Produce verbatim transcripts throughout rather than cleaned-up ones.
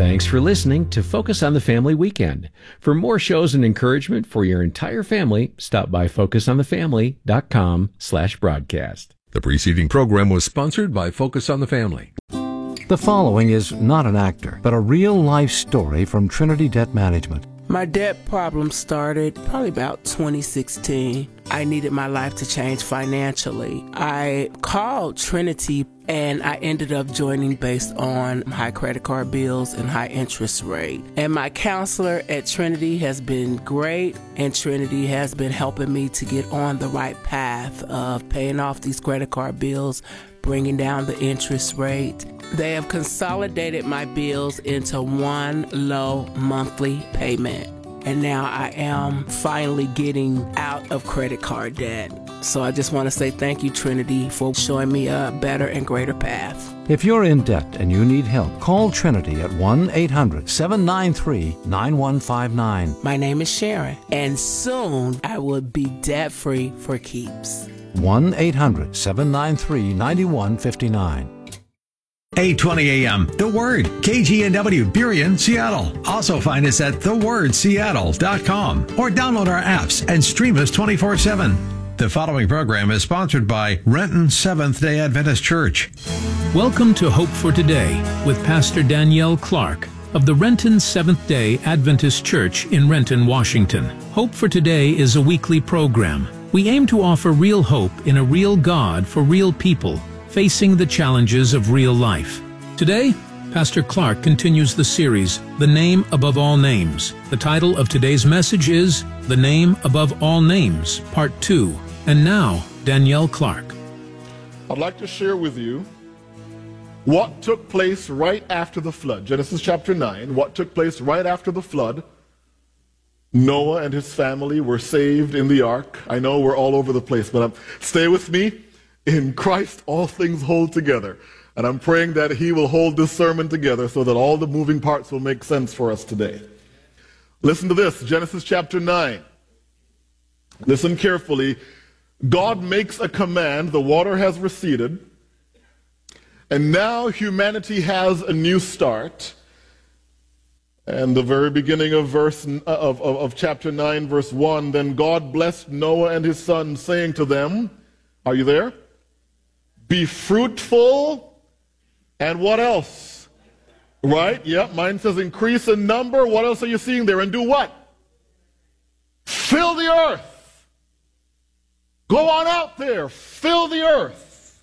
Thanks for listening to Focus on the Family Weekend. For more shows and encouragement for your entire family, stop by focus on the family dot com slash broadcast. The preceding program was sponsored by Focus on the Family. The following is not an actor, but a real-life story from Trinity Debt Management. My debt problem started probably about twenty sixteen. I needed my life to change financially. I called Trinity and I ended up joining based on high credit card bills and high interest rate. And my counselor at Trinity has been great, and Trinity has been helping me to get on the right path of paying off these credit card bills, bringing down the interest rate. They have consolidated my bills into one low monthly payment. And now I am finally getting out of credit card debt. So I just want to say thank you, Trinity, for showing me a better and greater path. If you're in debt and you need help, call Trinity at one eight hundred seven nine three nine one five nine. My name is Sharon, and soon I will be debt-free for keeps. one eight hundred seven nine three nine one five nine. eight twenty a.m. The Word, K G N W, Burien, Seattle. Also find us at the word seattle dot com or download our apps and stream us twenty-four seven. The following program is sponsored by Renton Seventh-day Adventist Church. Welcome to Hope for Today with Pastor Danielle Clark of the Renton Seventh-day Adventist Church in Renton, Washington. Hope for Today is a weekly program. We aim to offer real hope in a real God for real people facing the challenges of real life. Today, Pastor Clark continues the series, The Name Above All Names. The title of today's message is The Name Above All Names, Part two. And now, Danielle Clark. I'd like to share with you what took place right after the flood. Genesis chapter nine, what took place right after the flood. Noah and his family were saved in the ark. I know we're all over the place, but um, stay with me. In Christ, all things hold together. And I'm praying that he will hold this sermon together so that all the moving parts will make sense for us today. Listen to this, Genesis chapter nine. Listen carefully. God makes a command. The water has receded. And now humanity has a new start. And the very beginning of verse of, of, of chapter nine, verse one, then God blessed Noah and his sons, saying to them, are you there? Be fruitful, and what else? Right? Yep, mine says increase in number. What else are you seeing there? And do what? Fill the earth. Go on out there. Fill the earth.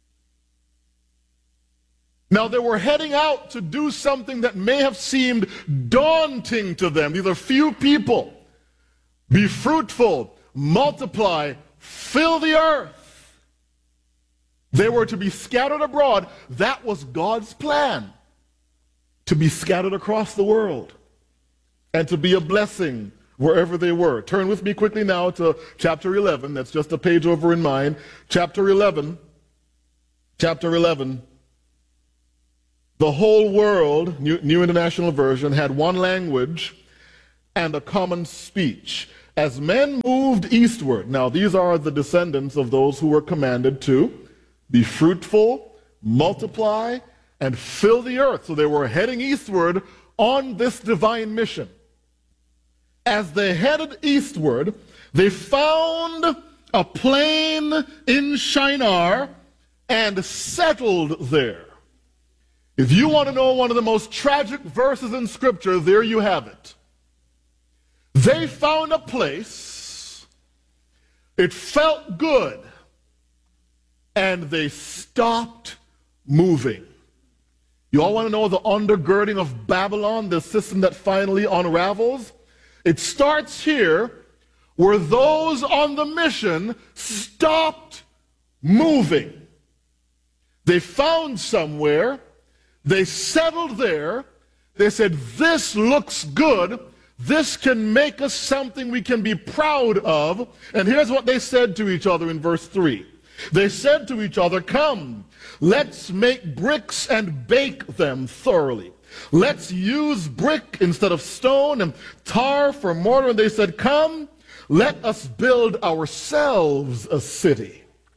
Now, they were heading out to do something that may have seemed daunting to them. These are few people. Be fruitful, multiply, fill the earth. They were to be scattered abroad. That was God's plan, to be scattered across the world and to be a blessing wherever they were. Turn with me quickly now to chapter eleven. That's just a page over in mine. Chapter eleven. Chapter eleven. The whole world, New, New International Version, had one language and a common speech. As men moved eastward, now these are the descendants of those who were commanded to be fruitful, multiply, and fill the earth. So they were heading eastward on this divine mission. As they headed eastward, they found a plain in Shinar and settled there. If you want to know one of the most tragic verses in Scripture, there you have it. They found a place, it felt good, and they stopped moving. You all want to know the undergirding of Babylon, the system that finally unravels? It starts here, where those on the mission stopped moving. They found somewhere, they settled there, they said, this looks good, this can make us something we can be proud of. And here's what they said to each other in verse three. They said to each other, come, let's make bricks and bake them thoroughly. Let's use brick instead of stone and tar for mortar. And they said, come, let us build ourselves a city.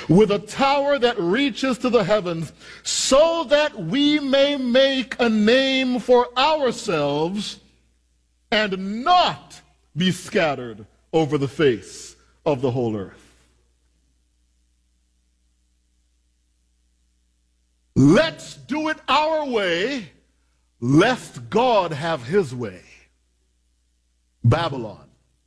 with a tower that reaches to the heavens, so that we may make a name for ourselves and not be scattered over the face of the whole earth. Let's do it our way, lest God have his way. Babylon.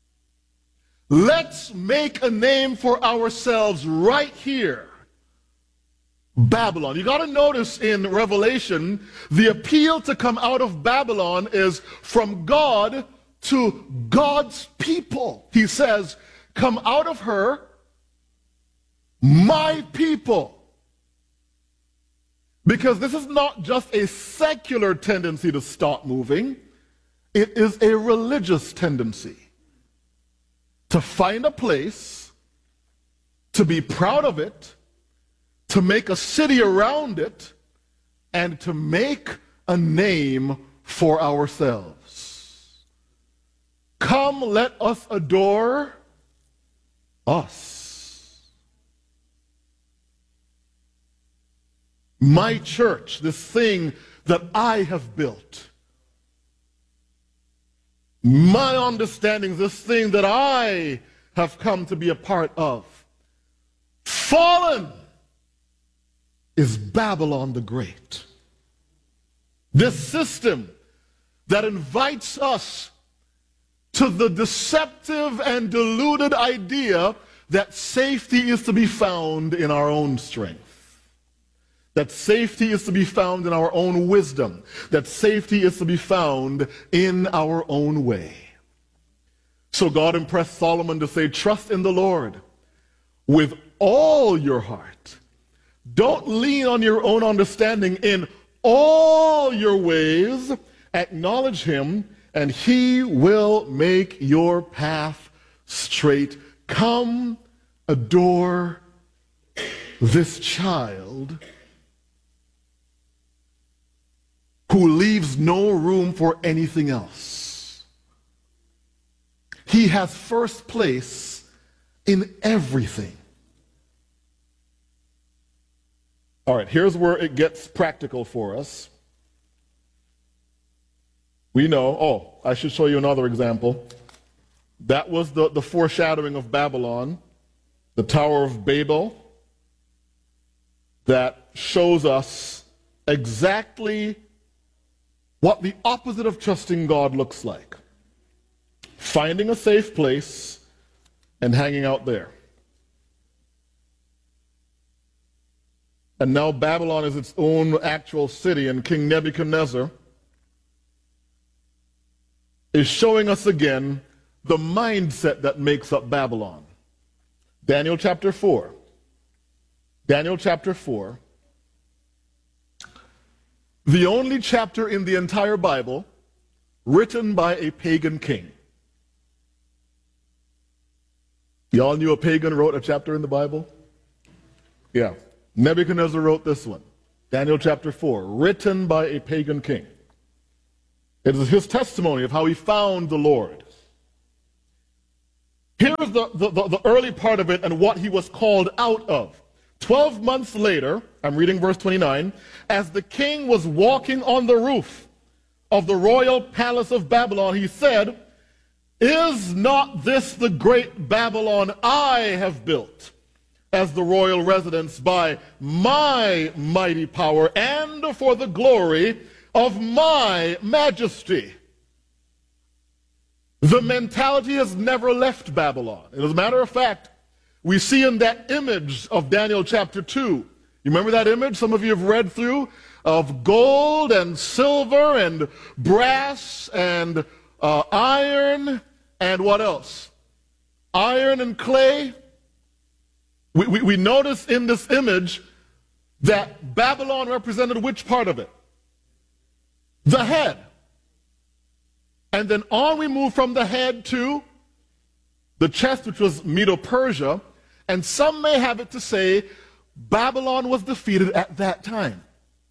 Let's make a name for ourselves right here. Babylon. You got to notice in Revelation, the appeal to come out of Babylon is from God to God's people. He says, come out of her, my people. Because this is not just a secular tendency to stop moving, it is a religious tendency to find a place, to be proud of it, to make a city around it, and to make a name for ourselves. Come, let us adore us. My church, this thing that I have built. My understanding, this thing that I have come to be a part of. Fallen is Babylon the Great. This system that invites us to the deceptive and deluded idea that safety is to be found in our own strength. That safety is to be found in our own wisdom. That safety is to be found in our own way. So God impressed Solomon to say, trust in the Lord with all your heart. Don't lean on your own understanding. In all your ways, acknowledge him, and he will make your path straight. Come, adore this child who leaves no room for anything else. He has first place in everything. All right, here's where it gets practical for us. We know, oh, I should show you another example. That was the, the foreshadowing of Babylon, the Tower of Babel, that shows us exactly what the opposite of trusting God looks like. Finding a safe place and hanging out there. And now Babylon is its own actual city, and King Nebuchadnezzar is showing us again the mindset that makes up Babylon. Daniel chapter four. Daniel chapter four. The only chapter in the entire Bible written by a pagan king. Y'all knew a pagan wrote a chapter in the Bible? Yeah. Nebuchadnezzar wrote this one. Daniel chapter four, written by a pagan king. It is his testimony of how he found the Lord. Here's the, the, the, the early part of it and what he was called out of. Twelve months later, I'm reading verse twenty-nine, as the king was walking on the roof of the royal palace of Babylon, he said, is not this the great Babylon I have built as the royal residence by my mighty power and for the glory of my majesty? The mentality has never left Babylon. As a matter of fact, we see in that image of Daniel chapter two, you remember that image some of you have read through, of gold and silver and brass and uh, iron and what else? Iron and clay. We, we, we notice in this image that Babylon represented which part of it? The head. And then on we move from the head to the chest, which was Medo-Persia, and some may have it to say Babylon was defeated at that time.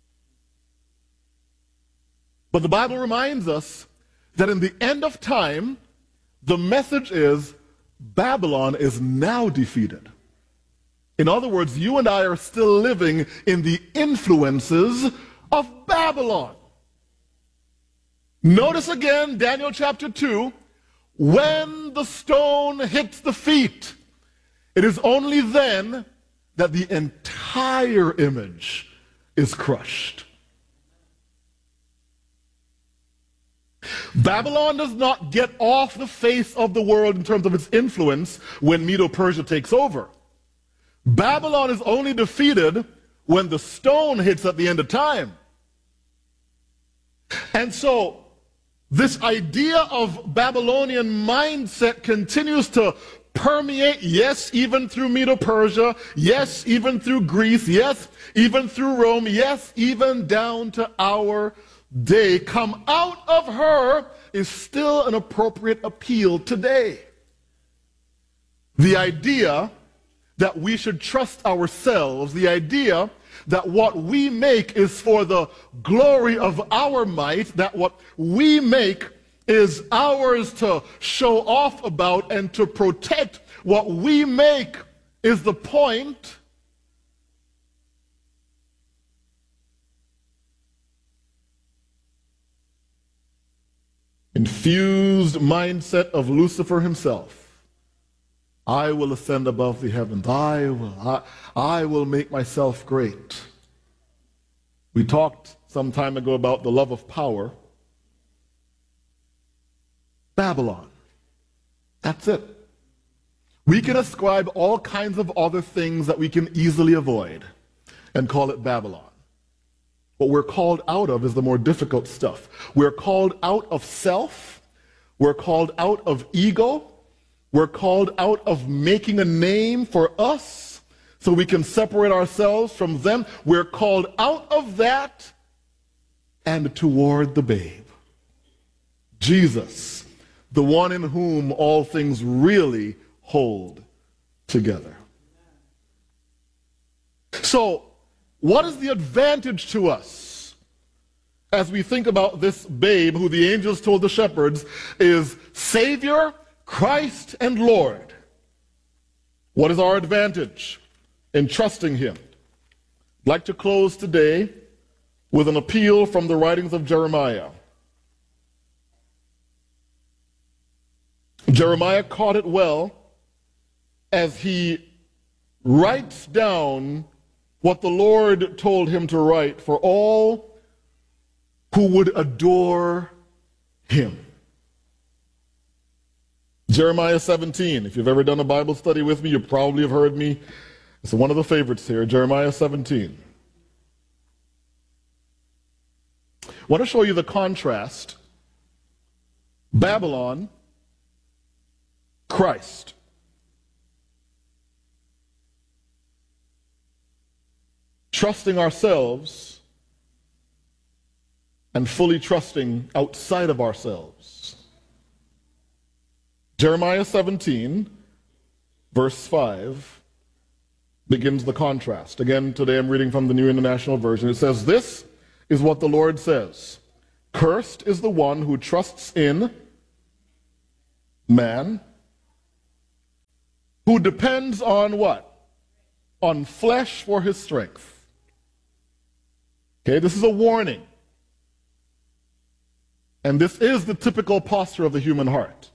But the Bible reminds us that in the end of time, the message is Babylon is now defeated. In other words, you and I are still living in the influences of Babylon. Notice again, Daniel chapter two, when the stone hits the feet, it is only then that the entire image is crushed. Babylon does not get off the face of the world in terms of its influence when Medo-Persia takes over. Babylon is only defeated when the stone hits at the end of time. And so, this idea of Babylonian mindset continues to permeate, yes, even through Medo-Persia, yes, even through Greece, yes, even through Rome, yes, even down to our day. Come out of her is still an appropriate appeal today. The idea that we should trust ourselves, the idea that what we make is for the glory of our might, that what we make is ours to show off about and to protect. What we make is the point. Infused mindset of Lucifer himself. I will ascend above the heavens. I will, I, I will make myself great. We talked some time ago about the love of power. Babylon. That's it. We can ascribe all kinds of other things that we can easily avoid and call it Babylon. What we're called out of is the more difficult stuff. We're called out of self. We're called out of ego. We're called out of making a name for us so we can separate ourselves from them. We're called out of that and toward the babe, Jesus, the one in whom all things really hold together. So, what is the advantage to us as we think about this babe who the angels told the shepherds is Savior, Christ, and Lord? What is our advantage in trusting him? I'd like to close today with an appeal from the writings of Jeremiah. Jeremiah caught it well as he writes down what the Lord told him to write for all who would adore him. Jeremiah seventeen. If you've ever done a Bible study with me, you probably have heard me. It's one of the favorites here, Jeremiah seventeen. I want to show you the contrast. Babylon, Christ. Trusting ourselves and fully trusting outside of ourselves. Jeremiah seventeen, verse five, begins the contrast. Again, today I'm reading from the New International Version. It says, "This is what the Lord says. Cursed is the one who trusts in man, who depends on what? On flesh for his strength." Okay, this is a warning. And this is the typical posture of the human heart.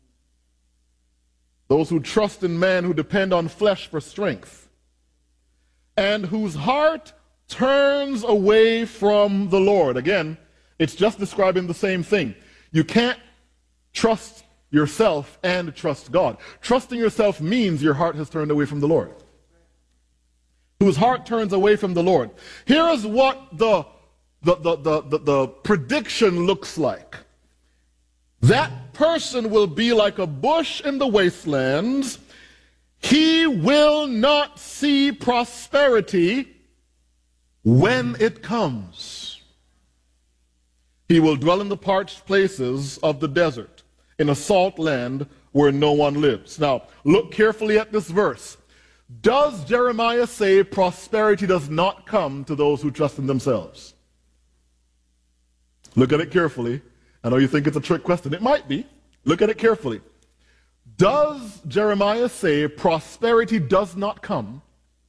Those who trust in man, who depend on flesh for strength, and whose heart turns away from the Lord. Again, it's just describing the same thing. You can't trust yourself and trust God. Trusting yourself means your heart has turned away from the Lord. Whose heart turns away from the Lord. Here is what the, the, the, the, the, the prediction looks like. That person will be like a bush in the wastelands. He will not see prosperity when it comes. He will dwell in the parched places of the desert, in a salt land where no one lives. Now, look carefully at this verse. Does Jeremiah say prosperity does not come to those who trust in themselves? Look at it carefully. I know you think it's a trick question. It might be. Look at it carefully. Does Jeremiah say prosperity does not come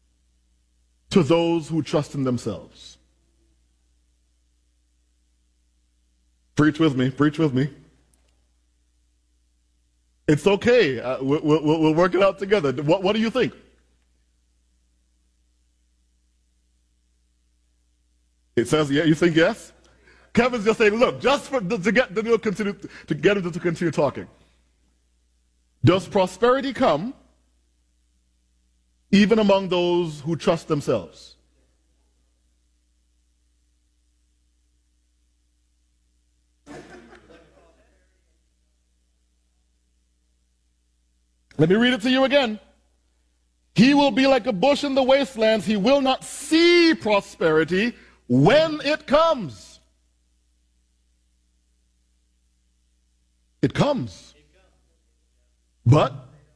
to those who trust in themselves. Preach with me, preach with me. It's okay. Uh, we'll, we'll, we'll work it out together. What, what do you think? It says, yeah, you think yes? Kevin's just saying, look, just for, to get Daniel continue to get him to continue talking. Does prosperity come even among those who trust themselves? Let me read it to you again. He will be like a bush in the wastelands. He will not see prosperity when it comes. It comes. But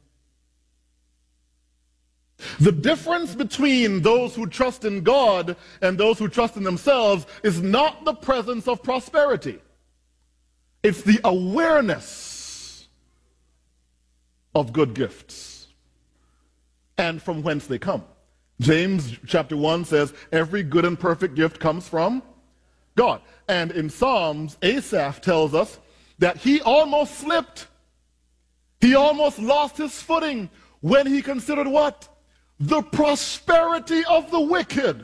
the difference between those who trust in God and those who trust in themselves is not the presence of prosperity. It's the awareness of good gifts and from whence they come. James chapter one says, every good and perfect gift comes from God. And in Psalms, Asaph tells us that he almost slipped. He almost lost his footing when he considered what? The prosperity of the wicked.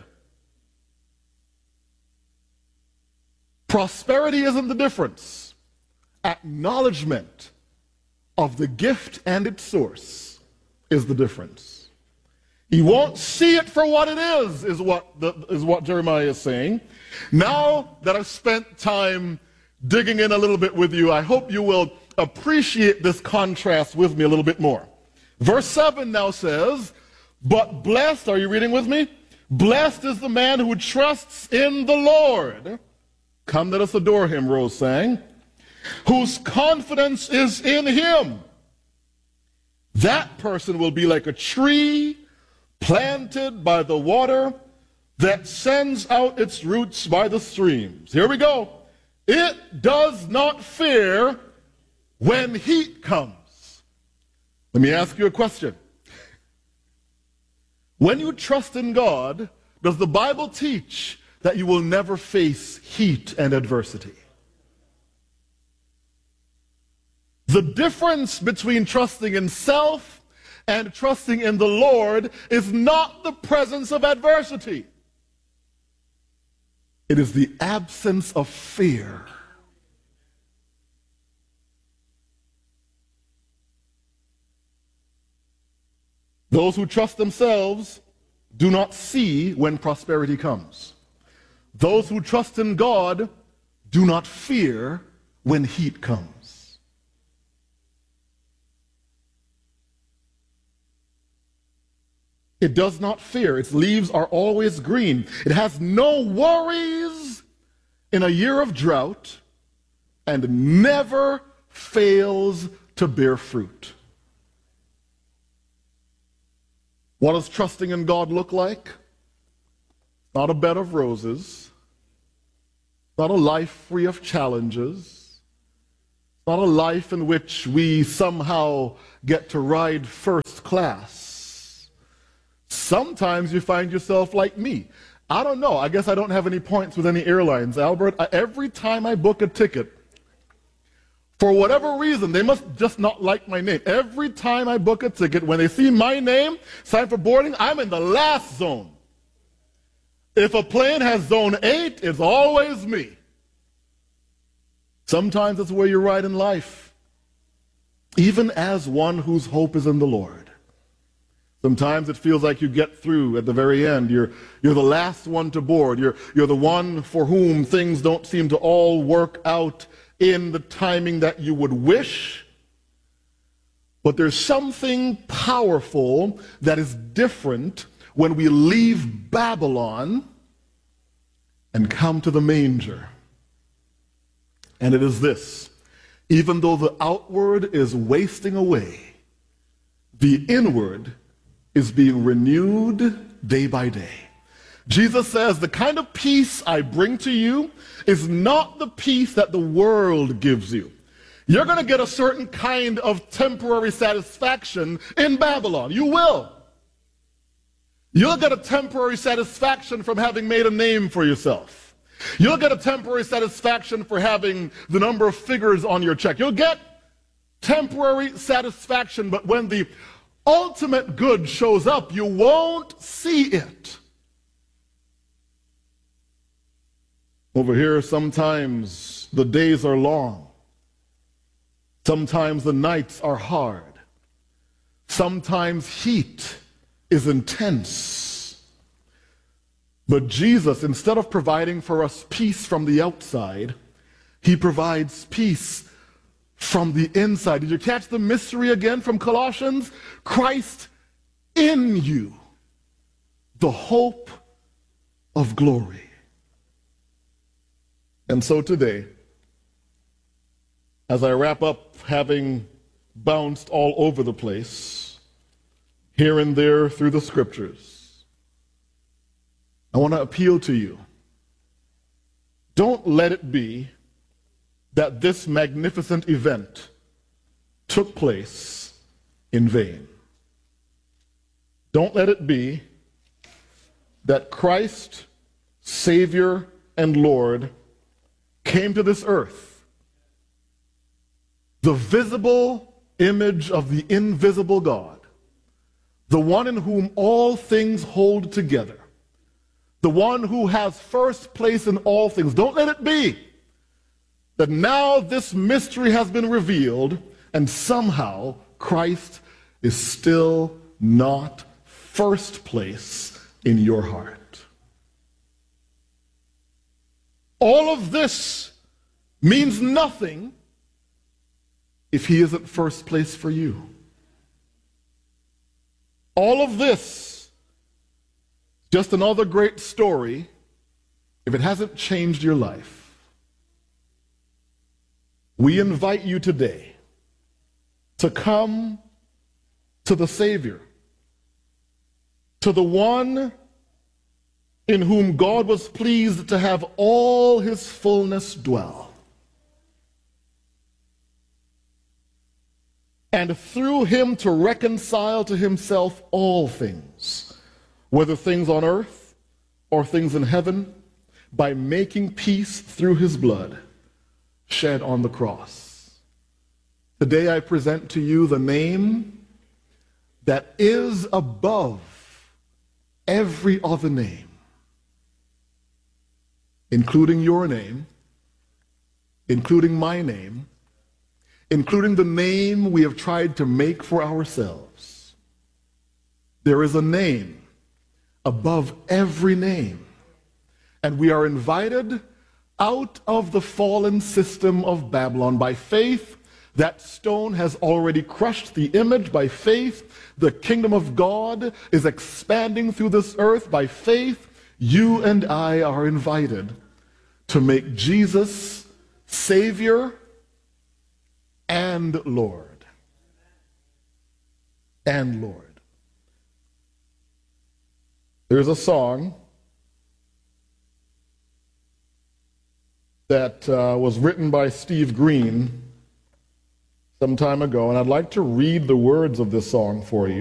Prosperity isn't the difference. Acknowledgement of the gift and its source is the difference. He won't see it for what it is, is what, the, is what Jeremiah is saying. Now that I've spent time digging in a little bit with you, I hope you will appreciate this contrast with me a little bit more. Verse seven now says, but blessed, are you reading with me? Blessed is the man who trusts in the Lord. Come, let us adore him, Rose sang. Whose confidence is in him. That person will be like a tree planted by the water that sends out its roots by the streams. Here we go. It does not fear when heat comes. Let me ask you a question. When you trust in God, does the Bible teach that you will never face heat and adversity? The difference between trusting in self and trusting in the Lord is not the presence of adversity. It is the absence of fear. Those who trust themselves do not see when prosperity comes. Those who trust in God do not fear when heat comes. It does not fear. Its leaves are always green. It has no worries in a year of drought and never fails to bear fruit. What does trusting in God look like? Not a bed of roses. Not a life free of challenges. Not a life in which we somehow get to ride first class. Sometimes you find yourself like me. I don't know. I guess I don't have any points with any airlines, Albert. I, every time I book a ticket, for whatever reason, they must just not like my name. Every time I book a ticket, when they see my name, sign for boarding, I'm in the last zone. If a plane has zone eight, it's always me. Sometimes it's where you're right in life, even as one whose hope is in the Lord. Sometimes it feels like you get through at the very end. You're, you're the last one to board. You're, you're the one for whom things don't seem to all work out in the timing that you would wish. But there's something powerful that is different when we leave Babylon and come to the manger. And it is this: even though the outward is wasting away, the inward is being renewed day by day. Jesus says, the kind of peace I bring to you is not the peace that the world gives you. You're going to get a certain kind of temporary satisfaction in Babylon. You will. You'll get a temporary satisfaction from having made a name for yourself. You'll get a temporary satisfaction for having the number of figures on your check. You'll get temporary satisfaction, but when the ultimate good shows up, you won't see it. Over here, sometimes the days are long. Sometimes the nights are hard. Sometimes heat is intense. But Jesus, instead of providing for us peace from the outside, he provides peace from the inside. Did you catch the mystery again from Colossians? Christ in you, the hope of glory. And so today, as I wrap up having bounced all over the place, here and there through the scriptures, I want to appeal to you. Don't let it be that this magnificent event took place in vain. Don't let it be that Christ, Savior and Lord, came to this earth, the visible image of the invisible God, the one in whom all things hold together, the one who has first place in all things. Don't let it be that now this mystery has been revealed and somehow Christ is still not first place in your heart. All of this means nothing if he isn't first place for you. All of this, just another great story if it hasn't changed your life. We invite you today to come to the Savior, to the one in whom God was pleased to have all his fullness dwell. And through him to reconcile to himself all things, whether things on earth or things in heaven, by making peace through his blood shed on the cross. Today I present to you the name that is above every other name, including your name, including my name, including the name we have tried to make for ourselves. There is a name above every name, and we are invited out of the fallen system of Babylon. By faith, that stone has already crushed the image. By faith, the kingdom of God is expanding through this earth. By faith, you and I are invited to make Jesus Savior and Lord. And Lord. There's a song that uh, was written by Steve Green some time ago, and I'd like to read the words of this song for you.